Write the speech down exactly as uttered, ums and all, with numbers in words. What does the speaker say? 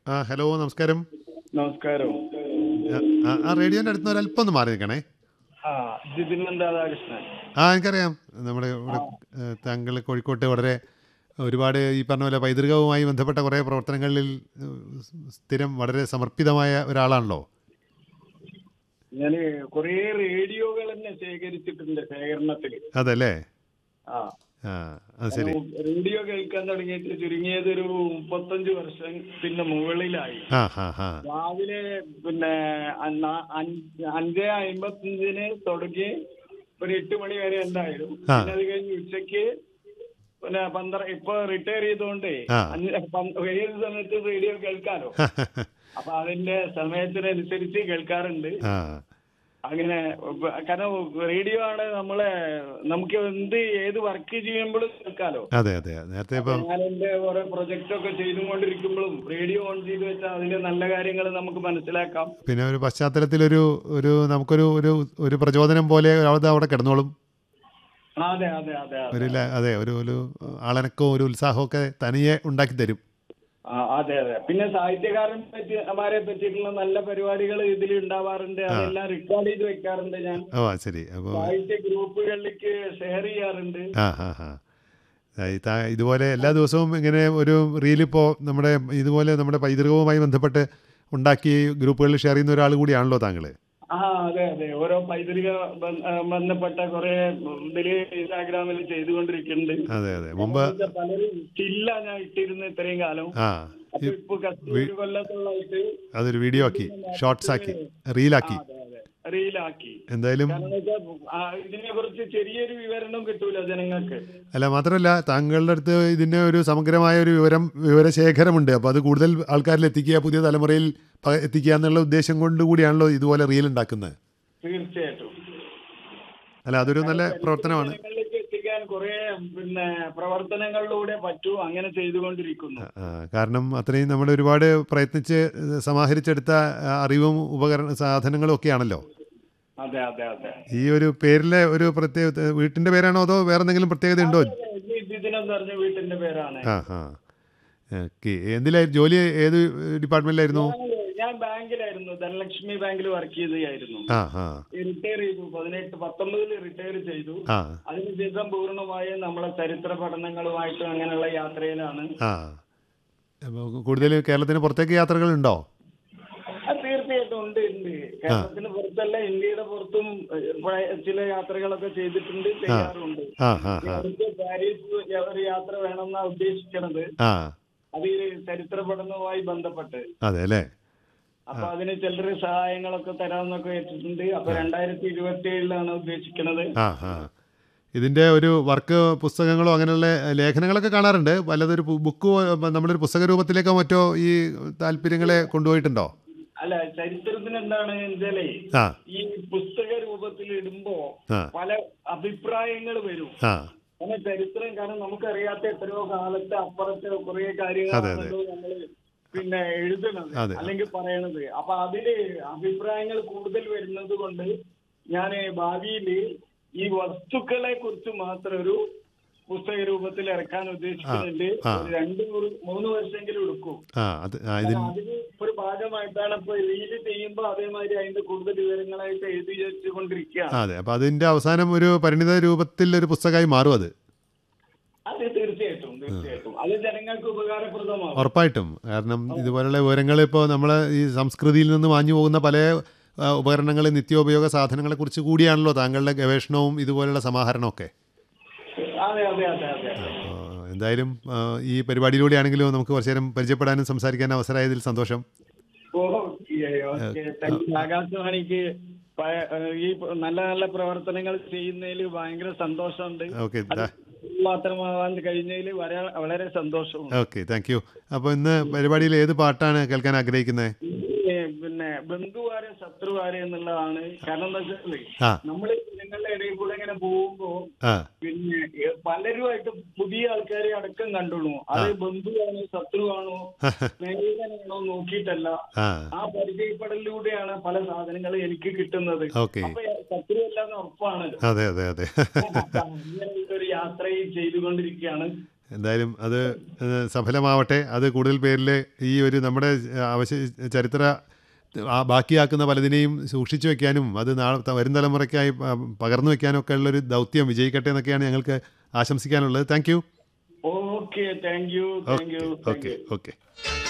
ആ ഹലോ നമസ്കാരം. നമസ്കാരം. ആ, ആ ആ റേഡിയോൻ്റെ അടുത്ത് നിന്ന് ഒരല്പം ഒന്ന് മാറി നിൽക്കണേ. ആ ജിതിൻ രാധാകൃഷ്ണൻ. ആ എനിക്കറിയാം. നമ്മുടെ ആ ഇവിടെ താങ്കൾ കോഴിക്കോട്ട് വളരെ ഒരുപാട് ഈ പറഞ്ഞ പോലെ പൈതൃകവുമായി ബന്ധപ്പെട്ട കുറേ പ്രവർത്തനങ്ങളിൽ ഏഹ്, സ്ഥിരം വളരെ സമർപ്പിതമായ ഒരാളാണല്ലോ. ഞാന് കുറേ റേഡിയോകൾ തന്നെ ശേഖരിച്ചിട്ടുണ്ട് ശേഖരണത്തില്. അതല്ലേ. ആ ആ അത് ശരി. കാരണം റേഡിയോ കേൾക്കാൻ തുടങ്ങിയിട്ട് ചുരുങ്ങിയത് ഒരു മുപ്പത്തഞ്ച് വർഷത്തിന് മുകളിലായി. ആ ഹാ ഹാ രാവിലെ പിന്നെ അന്ന- അഞ്ച് അഞ്ച് അമ്പത്തഞ്ചിന് തുടങ്ങി ഒരു എട്ട് മണി വരെ എന്തായാലും. ആ പിന്നെ അത് കഴിഞ്ഞ് ഉച്ചക്ക് പിന്നെ പന്ത്ര ഇപ്പൊ റിട്ടയർ ചെയ്തോണ്ടേ ആ അഞ്ച് പന്ത് ഏത് സമയത്ത് റേഡിയോ കേൾക്കാലോ. അപ്പൊ അതിന്റെ സമയത്തിനനുസരിച്ച് കേൾക്കാറുണ്ട്. ആ അങ്ങനെ ഉപ- കാരണം റേഡിയോ ആണ് നമ്മളെ നമുക്ക് എന്ത് ഏത് വർക്ക് ചെയ്യുമ്പോഴും കേൾക്കാലോ. അതെ അതെ നേരത്തെ അപ്പൊ ഇപ്പം ഞാൻ എന്റെ ഓരോ പ്രൊജക്റ്റ് ഒക്കെ ചെയ്തുകൊണ്ടിരിക്കുമ്പോഴും റേഡിയോ ഓൺ ചെയ്ത് വെച്ചാൽ അതിന്റെ നല്ല കാര്യങ്ങൾ നമുക്ക് മനസ്സിലാക്കാം. പിന്നെ ഒരു പശ്ചാത്തലത്തിലൊരു ഒരു നമുക്കൊരു ഒരു ഒരു പ്രചോദനം പോലെ അത് അവിടെ കിടന്നോളും. അതെ അതെ അതെ അതെ ഒരു ല- അതെ. അതെ ഒരു ഒരു ആളനക്കവും ഒരു ഉത്സാഹമൊക്കെ തനിയെ ഉണ്ടാക്കി തരും. ആ അതെ അതെ. പിന്നെ സാഹിത്യകാരനെ പറ്റി മാരെ പറ്റിയിട്ടുള്ള നല്ല പരിപാടികൾ ഇതിൽ ഉണ്ടാവാറുണ്ട്. ആ അതെല്ലാം റെക്കോർഡ് ചെയ്ത് വെക്കാറുണ്ട് ഞാൻ. ഓ അത് ശരി. അപ്പോൾ സാഹിത്യ ഗ്രൂപ്പുകളിലേക്ക് ഷെയർ ചെയ്യാറുണ്ട്. ആ ഹാ ഹാ ഇതുപോലെ എല്ലാ ദിവസവും ഇങ്ങനെ ഒരു റീലിപ്പോൾ നമ്മുടെ ഇതുപോലെ നമ്മുടെ പൈതൃകവുമായി ബന്ധപ്പെട്ട് ഉണ്ടാക്കി ഗ്രൂപ്പുകളിൽ ഷെയർ ചെയ്യുന്ന ഒരാൾ കൂടിയാണല്ലോ താങ്കൾ. ആ അതെ അതെ. ഓരോ പൈതൃക ബ- ആ, ബന്ധപ്പെട്ട കുറെ ഇതില് ഇൻസ്റ്റാഗ്രാമിൽ ചെയ്തുകൊണ്ടിരിക്കുന്നുണ്ട്. അതെ അതെ കാരണം മുമ്പ് എന്താ വെച്ചാൽ പലരും സ്റ്റില്ല ഞാൻ ഇട്ടിരുന്നു ഇത്രയും കാലം. ആ അപ്പൊ ഈ ഇപ്പൊ കത്തി വി- ഒരു കൊല്ലത്തോളായിട്ട് അതൊരു വീഡിയോ ആക്കി വീടിന്റെ ഷോർട്സ് മരത്തില് ആക്കി ആ റീലാക്കി. അതെ അതെ റീലാക്കി. എന്തായാലും കാരണം എന്താ വെച്ചാൽ ഇതിനെ കുറിച്ച് ചെറിയൊരു വിവരണം കിട്ടൂല ജനങ്ങൾക്ക്. അല്ല മാത്രമല്ല താങ്കളുടെ അടുത്ത് ഇതിൻ്റെ ഒരു സമഗ്രമായ ഒരു വിവരം വിവരശേഖരമുണ്ട്. അപ്പോൾ അത് കൂടുതൽ ആൾക്കാരിൽ എത്തിക്കുക, പുതിയ തലമുറയിൽ പ- എത്തിക്കുക എന്നുള്ള ഉദ്ദേശം കൊണ്ട് കൂടിയാണല്ലോ ഇതുപോലെ റീൽ ഉണ്ടാക്കുന്നത്. തീർച്ചയായിട്ടും. അല്ല അതൊരു കാരണം നല്ല ചരിത്രം പ്രവർത്തനമാണ്. ജനങ്ങളിലേക്ക് എത്തിക്കാൻ കുറെ പിന്നെ പ്രവർത്തനങ്ങളിലൂടെ പറ്റൂ. അങ്ങനെ ചെയ്തുകൊണ്ടിരിക്കുന്നു. ആ, ആ, കാരണം അത്രയും നമ്മൾ ഒരുപാട് പ്രയത്നിച്ച് സമാഹരിച്ചെടുത്ത ആ, അറിവും ഉപകരണ സാധനങ്ങളും ഒക്കെയാണല്ലോ. അതെ അതെ അതെ ഈ ഒരു പേരിലെ ഒരു പ്രത്യേക വീട്ടിൻ്റെ പേരാണോ അതോ വേറെ എന്തെങ്കിലും പ്രത്യേകത ഉണ്ടോ? അതെ അതെ. ഇത് ഇതിനെന്ന് പറഞ്ഞ വീട്ടിന്റെ പേരാണ്. ആ ആ ഓക്കെ. എന്തിലായിരുന്നു ജോലി? ഏത് ഡിപ്പാർട്ട്മെൻറ്റിലായിരുന്നു? ഞാൻ ഞാൻ ബാങ്കിലായിരുന്നു. ധനലക്ഷ്മി ബാങ്കിൽ വർക്ക് ചെയ്തുകയായിരുന്നു. ആ ആ റിട്ടയർ ചെയ്തു. പതിനെട്ട് പത്തൊമ്പതിൽ റിട്ടയർ ചെയ്തു. ആ അതിനുശേഷം പൂർണ്ണമായും നമ്മളെ ചരിത്ര പഠനങ്ങളുമായിട്ട് അങ്ങനെയുള്ള യാത്രയിലാണ്. ആ അപ്പോൾ കൂടുതൽ കേരളത്തിന് പുറത്തേക്ക് യാത്രകളുണ്ടോ? അത് തീർച്ചയായിട്ടും ഉണ്ട് ഉണ്ട്. ആ കേരളത്തിന് പുറത്തല്ല, ഇന്ത്യയുടെ പുറത്തും ഏഹ്, പഴയ ചില യാത്രകളൊക്കെ ചെയ്തിട്ടുണ്ട്, ആ ചെയ്യാറുണ്ട്. ആ ആ ഇനി ആ അടുത്ത് പാരീസ് ഒരു യാത്ര വേണമെന്നാ ഉദ്ദേശിക്കണത്. ആ അത് ഈ ചരിത്ര പഠനവുമായി ബന്ധപ്പെട്ട്. അതെ അല്ലേ. അപ്പൊ അതിന് ചിലര് സഹായങ്ങളൊക്കെ തരാമെന്നൊക്കെ വെച്ചിട്ടുണ്ട്. അപ്പൊ രണ്ടായിരത്തി ഇരുപത്തി ഏഴിലാണ് ഉദ്ദേശിക്കുന്നത്. ആ ആ ഇതിൻ്റെ ഒരു വർക്ക് പുസ്തകങ്ങളോ അങ്ങനെയുള്ള ലേഖനങ്ങളൊക്കെ കാണാറുണ്ട്. വല്ലതൊരു ബുക്ക് നമ്മളൊരു പുസ്തക രൂപത്തിലേക്കോ മറ്റോ ഈ താല്പര്യങ്ങളെ കൊണ്ടുപോയിട്ടുണ്ടോ? അല്ല, ചരിത്രത്തിന് എന്താണ് വെച്ചാലേ ആ ഈ പുസ്തക രൂപത്തിൽ ഇടുമ്പോ ആ പല അഭിപ്രായങ്ങൾ വരും. ആ കാരണം ചരിത്രം, കാരണം നമുക്കറിയാത്ത എത്രയോ കാലത്തെ അപ്പുറത്തെ കുറെ അതെ അതെ കാര്യങ്ങളാണല്ലോ നമ്മള് പിന്നെ എഴുതണത് അതെ അല്ലെങ്കിൽ പറയണത്. അപ്പൊ അതില് അഭിപ്രായങ്ങൾ കൂടുതൽ വരുന്നത് കൊണ്ട് ഞാൻ ഭാവിയിൽ ഈ വസ്തുക്കളെ കുറിച്ച് മാത്രം ഒരു പുസ്തക രൂപത്തിൽ ഇറക്കാൻ ആ ഉദ്ദേശിക്കുന്നുണ്ട്. ആ ഒരു രണ്ട് മൂന്ന് മൂന്ന് വർഷമെങ്കിലും എടുക്കും. ആ അത് ആ ഇതിൻ കാരണം അതിന് ഒരു ഭാഗമായിട്ടാണ് ഇപ്പൊ റീല് ചെയ്യുമ്പോ അതേമാതിരി അതിന്റെ കൂടുതൽ വിവരങ്ങളായിട്ട് എഴുതി വെച്ചുകൊണ്ടിരിക്കുകയാണ്. അതെ. അപ്പോൾ അതിൻ്റെ അവസാനം ഒരു പരിണിത രൂപത്തിൽ ഒരു പുസ്തകമായി മാറും അത്. അത് തീർച്ചയായിട്ടും തീർച്ചയായിട്ടും അത് ജനങ്ങൾക്ക് ഉപകാരപ്രദമാകും. ഉറപ്പായിട്ടും. കാരണം ഇതുപോലുള്ള വിവരങ്ങൾ ഇപ്പോൾ നമ്മൾ ഈ സംസ്കൃതിയിൽ നിന്ന് മാഞ്ഞു പോകുന്ന പല ആ, ഉപകരണങ്ങൾ നിത്യോപയോഗ സാധനങ്ങളെക്കുറിച്ച് കൂടിയാണല്ലോ താങ്കളുടെ ഗവേഷണവും ഇതുപോലുള്ള സമാഹരണമൊക്കെ. അതെ അതെ അതെ അതെ അതെ. അപ്പോൾ എന്തായാലും ആ, ഈ പരിപാടിയിലൂടെയാണെങ്കിലും നമുക്ക് കുറച്ച് നേരം പരിചയപ്പെടാനും സംസാരിക്കാനും അവസരമായതിൽ സന്തോഷം. Okay okay. Thank you. ആകാശവാണിക്ക് പ- ഈ നല്ല നല്ല പ്രവർത്തനങ്ങൾ ചെയ്യുന്നതിൽ ഭയങ്കര സന്തോഷമുണ്ട്. ഓക്കെ അത് മാത്രമാവാൻ കഴിഞ്ഞതിൽ വര- വളരെ സന്തോഷമുണ്ട്. Okay thank you. അപ്പോൾ ഇന്ന് പരിപാടിയിൽ ഏത് പാട്ടാണ് കേൾക്കാൻ ആഗ്രഹിക്കുന്നത്? ഈ പിന്നെ ബന്ധുവാരെ ശത്രുവാരെ എന്നുള്ളതാണ്. കാരണം എന്താ വെച്ചാല് ആ നമ്മള് ജനങ്ങളുടെ ഇടയിൽ കൂടെ ഇങ്ങനെ പോകുമ്പോ ആ പിന്നെ ഏഹ്, പലരുമായിട്ട് പുതിയ ആൾക്കാരെ അടക്കം കണ്ടുള്ളൂ. അത് ബന്ധുവാണോ ശത്രുവാണോ സ്നേഹിതനാണോ നോക്കിയിട്ടല്ല, ആ ആ പരിചയപ്പെടലിലൂടെയാണ് പല സാധനങ്ങളും എനിക്ക് കിട്ടുന്നത്. ഓക്കെ. അപ്പൊ ശത്രു അല്ലാന്ന് ഉറപ്പാണ്. അതെ അതെ അതെ അപ്പൊ അങ്ങനെ ഒരു യാത്രയും ചെയ്തുകൊണ്ടിരിക്കുകയാണ്. എന്തായാലും അത് ഏഹ്, സഫലമാവട്ടെ. അത് കൂടുതൽ പേരിൽ ഈ ഒരു നമ്മുടെ അവശ ചരിത്ര ആ ബാക്കിയാക്കുന്ന പലതിനെയും സൂക്ഷിച്ചു വെക്കാനും അത് നാളെ ത- വരും തലമുറയ്ക്കായി പ- പകർന്നു വെക്കാനും ഒക്കെ ഉള്ളൊരു ദൗത്യം വിജയിക്കട്ടെ എന്നൊക്കെയാണ് ഞങ്ങൾക്ക് ആശംസിക്കാനുള്ളത്. Thank you. Okay, thank you, thank you, thank okay you. Okay.